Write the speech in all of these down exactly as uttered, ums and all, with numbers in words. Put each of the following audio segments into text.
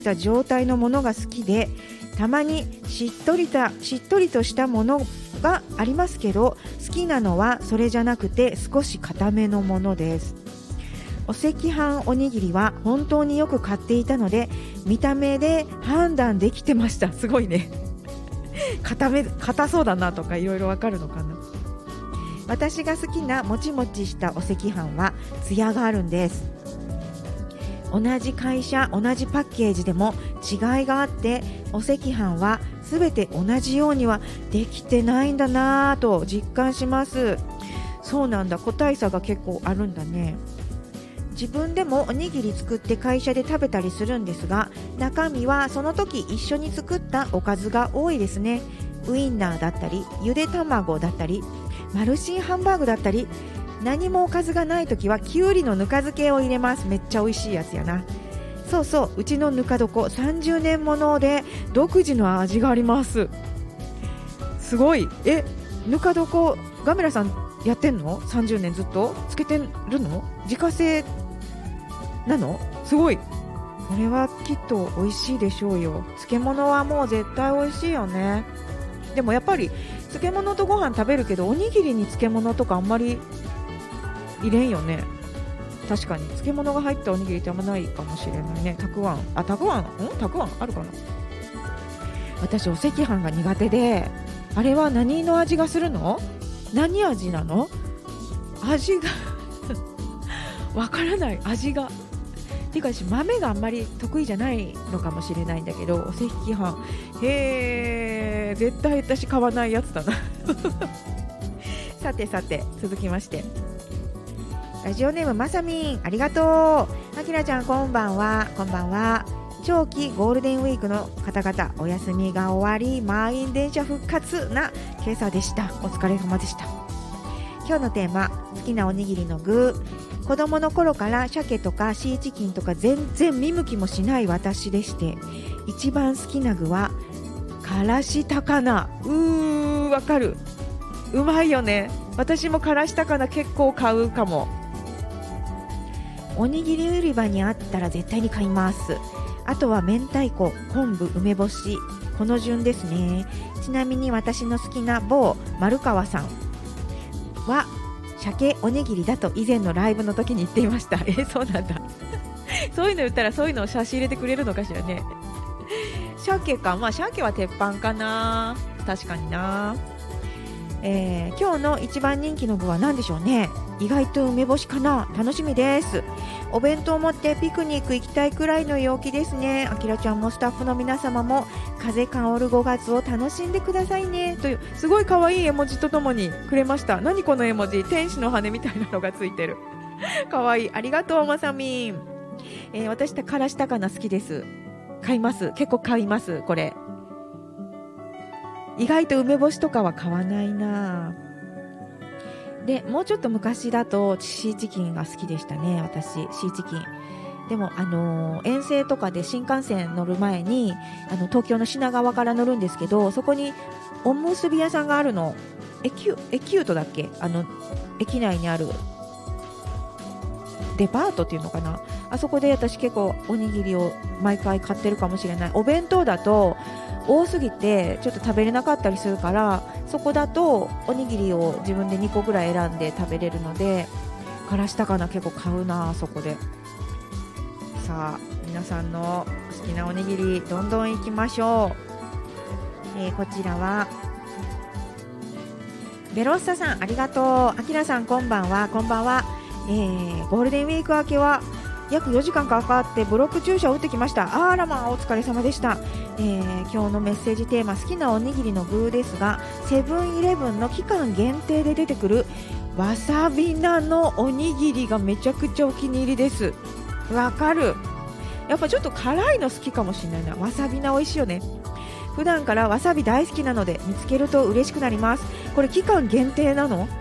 た状態のものが好きで、たまにしっとりたしっとりとしたものがありますけど、好きなのはそれじゃなくて少し固めのものです。お赤飯おにぎりは本当によく買っていたので、見た目で判断できてました。すごいね。硬め硬そうだなとかいろいろわかるのかな。私が好きなもちもちしたお赤飯はツヤがあるんです。同じ会社同じパッケージでも違いがあって、お赤飯はすべて同じようにはできてないんだなぁと実感します。そうなんだ、個体差が結構あるんだね。自分でもおにぎり作って会社で食べたりするんですが、中身はその時一緒に作ったおかずが多いですね。ウインナーだったり、ゆで卵だったり、マルシンハンバーグだったり、何もおかずがない時はきゅうりのぬか漬けを入れます。めっちゃ美味しいやつやな。そうそう、うちのぬか床さんじゅうねんもので独自の味があります。すごい。え、ぬか床ガメラさんやってんの？ さんじゅう 年ずっとつけてるの？自家製なの？すごい。これはきっと美味しいでしょうよ。漬物はもう絶対美味しいよね。でもやっぱり漬物とご飯食べるけど、おにぎりに漬物とかあんまり入れんよね。確かに漬物が入ったおにぎりってあんまないかもしれないね。たくあん、あ、たくあん、んたくあんあるかな。私お赤飯が苦手で、あれは何の味がするの？何味なの？味がわからない。味がていうか、私豆があんまり得意じゃないのかもしれないんだけど、お赤飯、へー、絶対私買わないやつだなさてさて、続きまして、ラジオネームまさみん、ありがとう。あきらちゃん、こんばんは。こんばんは。長期ゴールデンウィークの方々、お休みが終わり満員電車復活な今朝でした。お疲れ様でした。今日のテーマ、好きなおにぎりの具。子供の頃から鮭とかシーチキンとか全然見向きもしない私でして、一番好きな具はからし高菜。うー、わかる。うまいよね。私もからし高菜結構買うかも。おにぎり売り場にあったら絶対に買います。あとは明太子、昆布、梅干し、この順ですね。ちなみに私の好きな某丸川さんは鮭おにぎりだと以前のライブの時に言っていました。え、そうなんだそういうの言ったらそういうのを差し入れてくれるのかしらね。鮭か、まあ鮭は鉄板かな。確かにな。えー、今日の一番人気の具は何でしょうね。意外と梅干しかな。楽しみです。お弁当を持ってピクニック行きたいくらいの陽気ですね。あきらちゃんもスタッフの皆様も風香るごがつを楽しんでくださいね、というすごい可愛い絵文字とともにくれました。何この絵文字、天使の羽みたいなのがついてる可愛い。ありがとうまさみん。えー、私たからし高菜好きです。買います。結構買います。これ意外と梅干しとかは買わないな。でもうちょっと昔だとシーチキンが好きでしたね。私シーチキンでも、あのー、遠征とかで新幹線乗る前にあの東京の品川から乗るんですけど、そこにおむすび屋さんがあるの。エキュ、エキュートだっけ、あの駅内にあるデパートっていうのかな。あそこで私結構おにぎりを毎回買ってるかもしれない。お弁当だと多すぎてちょっと食べれなかったりするから、そこだとおにぎりを自分でにこぐらい選んで食べれるので、からし高菜結構買うな。そこでさあ、皆さんの好きなおにぎりどんどんいきましょう。えー、こちらはベロッサさん、ありがとう。あきらさん、こんばんは。こんばんは。えー、ゴールデンウィーク明けは約よじかんかかってブロック注射を打ってきました。あらまあ、お疲れ様でした。えー、今日のメッセージテーマ、好きなおにぎりの具ですが、セブンイレブンの期間限定で出てくるわさび菜のおにぎりがめちゃくちゃお気に入りです。わかる。やっぱちょっと辛いの好きかもしれないな。わさび菜美味しいよね。普段からわさび大好きなので見つけると嬉しくなります。これ期間限定なの？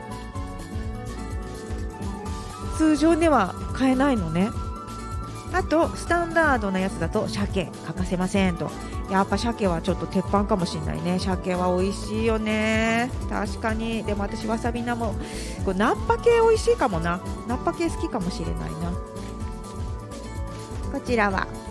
通常では買えないのね。あとスタンダードなやつだと鮭欠かせませんと。やっぱ鮭はちょっと鉄板かもしれないね。鮭は美味しいよね。確かに。でも私わさび菜もこれナッパ系美味しいかもな。ナッパ系好きかもしれないな。こちらは